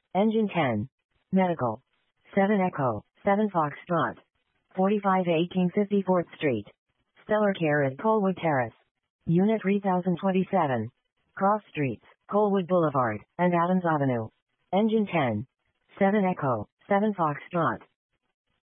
Engine 10. Medical. 7 Echo, 7 Foxtrot. 45 1854th Street. Stellar Care at Colwood Terrace. Unit 3027. Cross Streets, Colwood Boulevard, and Adams Avenue. Engine 10. 7 Echo, 7 Foxtrot.